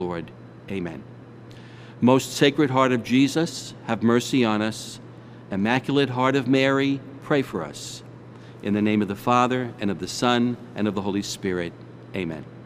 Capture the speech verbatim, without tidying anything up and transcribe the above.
Lord. Amen. Most Sacred Heart of Jesus, have mercy on us. Immaculate Heart of Mary, pray for us. In the name of the Father, and of the Son, and of the Holy Spirit. Amen.